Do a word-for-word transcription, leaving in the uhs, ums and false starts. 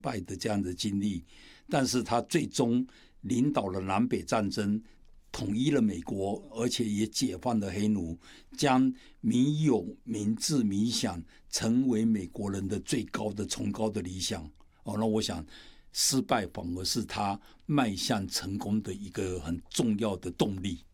败的这样的经历，但是他最终领导了南北战争，统一了美国，而且也解放了黑奴，将民有、民治、民享成为美国人的最高的崇高的理想。哦，那我想失败反而是他迈向成功的一个很重要的动力。